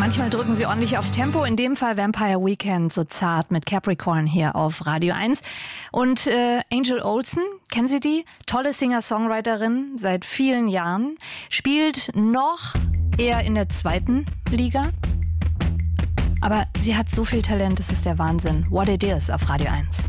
Manchmal drücken sie ordentlich aufs Tempo. In dem Fall Vampire Weekend, so zart mit Capricorn hier auf Radio 1. Und Angel Olsen, kennen Sie die? Tolle Singer-Songwriterin seit vielen Jahren. Spielt noch eher in der 2. Liga. Aber sie hat so viel Talent, das ist der Wahnsinn. What It Is auf Radio 1.